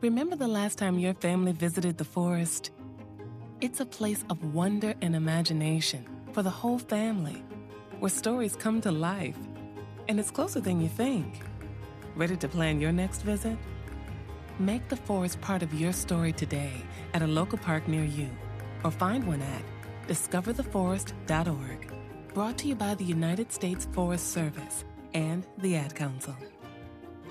Remember the last time your family visited the forest? It's a place of wonder and imagination for the whole family, where stories come to life. And it's closer than you think. Ready to plan your next visit? Make the forest part of your story today at a local park near you, or find one at discovertheforest.org. Brought to you by the United States Forest Service and the Ad Council.